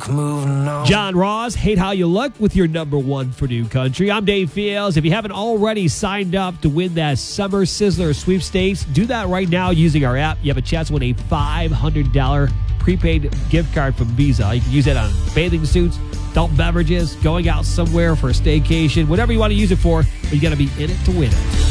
moving on. John Ross, Hate How You Look with your number one for New Country. I'm Dave Fields. If you haven't already signed up to win that Summer Sizzler sweepstakes, do that right now using our app. You have a chance to win a $500 prepaid gift card from Visa. You can use it on bathing suits, adult beverages, going out somewhere for a staycation, whatever you want to use it for, but you got to be in it to win it.